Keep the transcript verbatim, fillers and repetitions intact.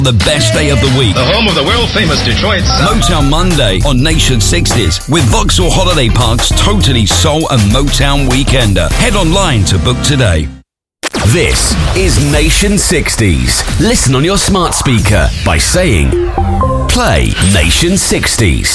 The best day of the week. The home of the world-famous Detroit sound. Motown Monday on Nation sixties with Vauxhall Holiday Park's totally soul and Motown Weekender. Head online to book today. This is Nation sixties. Listen on your smart speaker by saying, play Nation sixties.